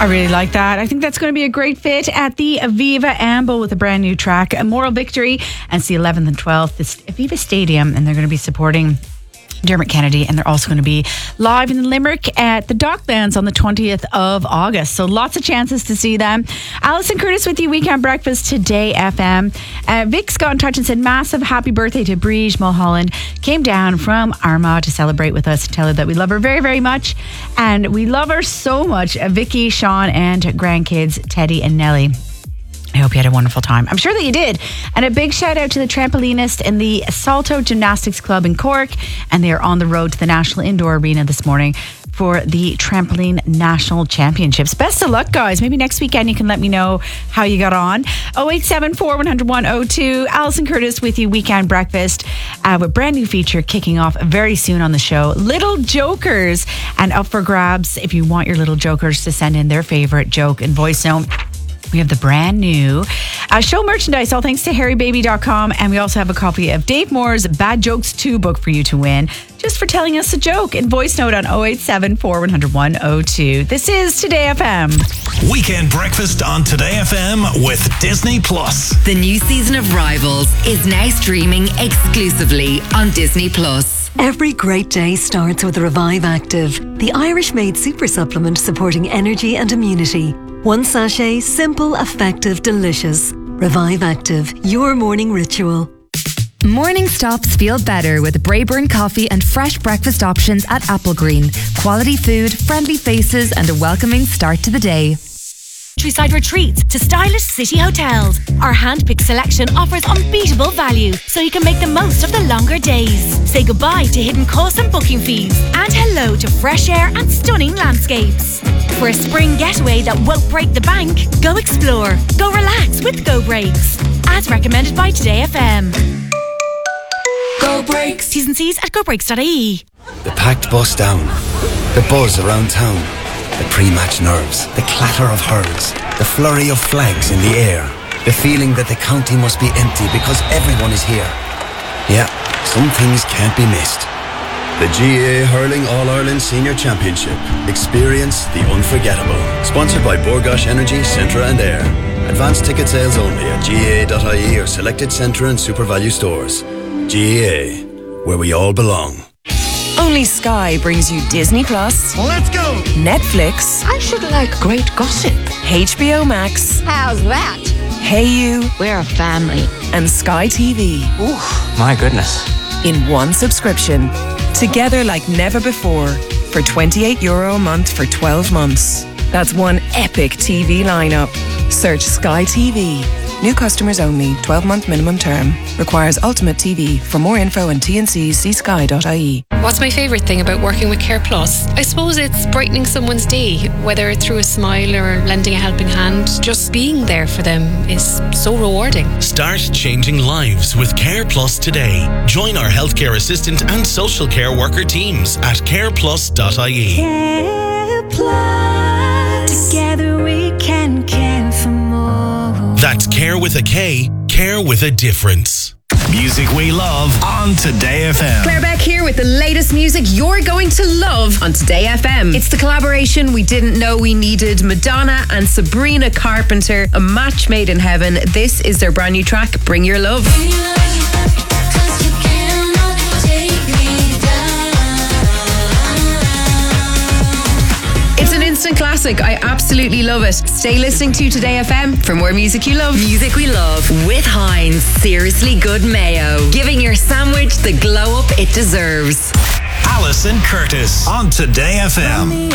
I really like that. I think that's going to be a great fit at the Aviva Amble with a brand new track, A Moral Victory. And it's the 11th and 12th, this Aviva Stadium, and they're going to be supporting Dermot Kennedy, and they're also going to be live in Limerick at the Docklands on the 20th of August. So lots of chances to see them. Alison Curtis with you, Weekend Breakfast, Today FM. Vic's got in touch and said massive happy birthday to Briege Mulholland. Came down from Armagh to celebrate with us and tell her that we love her very, very much. And we love her so much. Vicky, Sean and grandkids, Teddy and Nellie. I hope you had a wonderful time. I'm sure that you did. And a big shout out to the trampolinist in the Salto Gymnastics Club in Cork. And they are on the road to the National Indoor Arena this morning for the Trampoline National Championships. Best of luck, guys. Maybe next weekend you can let me know how you got on. 0874 100 102. Alison Curtis with you, Weekend Breakfast, with a brand new feature kicking off very soon on the show. Little Jokers. And up for grabs if you want your little jokers to send in their favourite joke and voice note. We have the brand new show merchandise, all thanks to HarryBaby.com. And we also have a copy of Dave Moore's Bad Jokes 2 book for you to win, just for telling us a joke and voice note on 0874 100 102. This is Today FM. Weekend Breakfast on Today FM with Disney Plus. The new season of Rivals is now streaming exclusively on Disney Plus. Every great day starts with Revive Active, the Irish-made super supplement supporting energy and immunity. One sachet, simple, effective, delicious. Revive Active, your morning ritual. Morning stops feel better with Brayburn coffee and fresh breakfast options at Applegreen. Quality food, friendly faces and a welcoming start to the day. Countryside retreats to stylish city hotels. Our hand-picked selection offers unbeatable value, so you can make the most of the longer days. Say goodbye to hidden costs and booking fees, and hello to fresh air and stunning landscapes. For a spring getaway that won't break the bank, go explore, go relax with Go Breaks. As recommended by Today FM. Go Breaks. T's and C's at gobreaks.ie. The packed bus down, the buzz around town, the pre-match nerves, the clatter of hurls, the flurry of flags in the air, the feeling that the county must be empty because everyone is here. Yeah, some things can't be missed. The GAA Hurling All-Ireland Senior Championship. Experience the unforgettable. Sponsored by Borgosh Energy, Centra and Air. Advanced ticket sales only at GAA.ie or selected Centra and SuperValue stores. GAA, where we all belong. Only Sky brings you Disney Plus. Let's go! Netflix. I should like great gossip. HBO Max. How's that? Hey You. We're a family. And Sky TV. Ooh, my goodness. In one subscription. Together like never before. For €28 a month for 12 months. That's one epic TV lineup. Search Sky TV. New customers only. 12-month minimum term. Requires Ultimate TV. For more info and T&Cs, see sky.ie. What's my favourite thing about working with Care Plus? I suppose it's brightening someone's day, whether through a smile or lending a helping hand. Just being there for them is so rewarding. Start changing lives with Care Plus today. Join our healthcare assistant and social care worker teams at careplus.ie. Care Plus. Together we can care for more. That's Care with a K, care with a difference. Music we love on Today FM. Claire Beck here with the latest music you're going to love on Today FM. It's the collaboration we didn't know we needed. Madonna and Sabrina Carpenter, a match made in heaven. This is their brand new track, Bring Your Love. It's an instant classic. I absolutely love it. Stay listening to Today FM for more music you love. Music we love with Heinz Seriously Good Mayo. Giving your sandwich the glow up it deserves. Alison Curtis on Today FM.